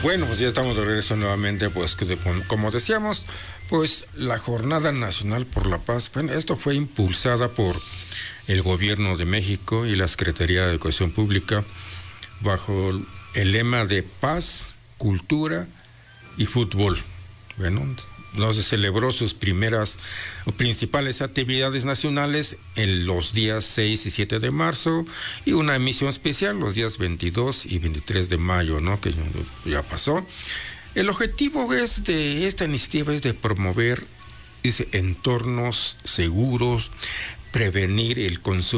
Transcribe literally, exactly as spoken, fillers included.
Bueno, pues ya estamos de regreso nuevamente, pues que de, como decíamos, pues la Jornada Nacional por la Paz, bueno, esto fue impulsada por el Gobierno de México y la Secretaría de Educación Pública bajo el lema de paz, cultura y fútbol. Bueno, no se celebró sus primeras o principales actividades nacionales en los días seis y siete de marzo y una emisión especial los días veintidós y veintitrés de mayo, ¿no? Que ya pasó. El objetivo es de esta iniciativa es de promover dice, entornos seguros, prevenir el consumo